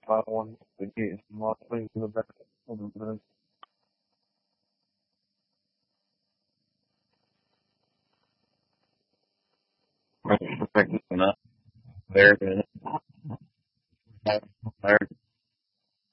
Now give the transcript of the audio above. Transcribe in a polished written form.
I want to get more things in the back of the protect enough there.